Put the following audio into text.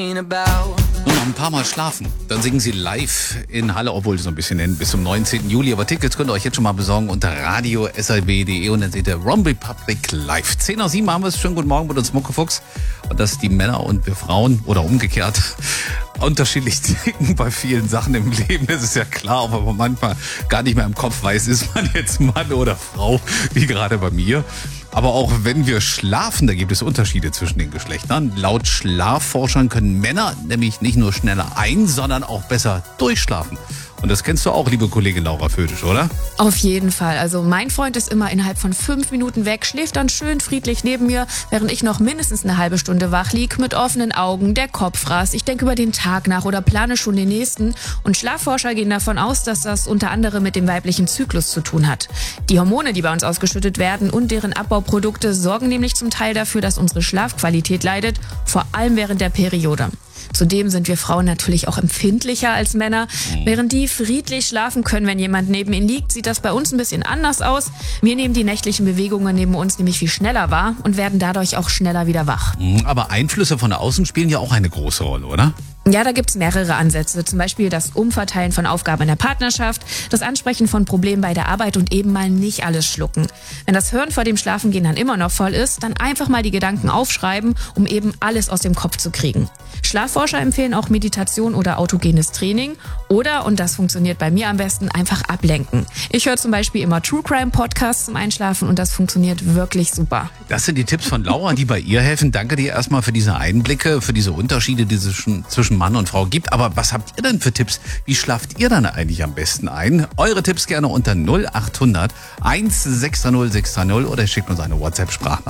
Nur noch ein paar Mal schlafen. Dann singen sie live in Halle, obwohl so ein bisschen hin, bis zum 19. Juli. Aber Tickets könnt ihr euch jetzt schon mal besorgen unter radio.slb.de und dann seht ihr Rum Republic live. 10:07 haben wir es. Schönen guten Morgen mit uns Muckefuchs. Und dass die Männer und wir Frauen oder umgekehrt unterschiedlich ticken bei vielen Sachen im Leben. Das ist ja klar, aber man manchmal gar nicht mehr im Kopf weiß, ist man jetzt Mann oder Frau, wie gerade bei mir. Aber auch wenn wir schlafen, da gibt es Unterschiede zwischen den Geschlechtern. Laut Schlafforschern können Männer nämlich nicht nur schneller sondern auch besser durchschlafen. Und das kennst du auch, liebe Kollegin Laura Fötisch, oder? Auf jeden Fall. Also mein Freund ist immer innerhalb von 5 Minuten weg, schläft dann schön friedlich neben mir, während ich noch mindestens eine halbe Stunde wach lieg, mit offenen Augen, der Kopf rast. Ich denke über den Tag nach oder plane schon den nächsten. Und Schlafforscher gehen davon aus, dass das unter anderem mit dem weiblichen Zyklus zu tun hat. Die Hormone, die bei uns ausgeschüttet werden und deren Abbauprodukte sorgen nämlich zum Teil dafür, dass unsere Schlafqualität leidet, vor allem während der Periode. Zudem sind wir Frauen natürlich auch empfindlicher als Männer. Während die friedlich schlafen können, wenn jemand neben ihnen liegt, sieht das bei uns ein bisschen anders aus. Wir nehmen die nächtlichen Bewegungen neben uns nämlich viel schneller wahr und werden dadurch auch schneller wieder wach. Aber Einflüsse von außen spielen ja auch eine große Rolle, oder? Ja, da gibt's mehrere Ansätze. Zum Beispiel das Umverteilen von Aufgaben in der Partnerschaft, das Ansprechen von Problemen bei der Arbeit und eben mal nicht alles schlucken. Wenn das Hirn vor dem Schlafengehen dann immer noch voll ist, dann einfach mal die Gedanken aufschreiben, um eben alles aus dem Kopf zu kriegen. Schlafforscher empfehlen auch Meditation oder autogenes Training oder, und das funktioniert bei mir am besten, einfach ablenken. Ich höre zum Beispiel immer True Crime Podcasts zum Einschlafen und das funktioniert wirklich super. Das sind die Tipps von Laura, die bei ihr helfen. Danke dir erstmal für diese Einblicke, für diese Unterschiede, die es zwischen Mann und Frau gibt. Aber was habt ihr denn für Tipps? Wie schlaft ihr dann eigentlich am besten ein? Eure Tipps gerne unter 0800 160 630 oder schickt uns eine WhatsApp-Sprachnachricht.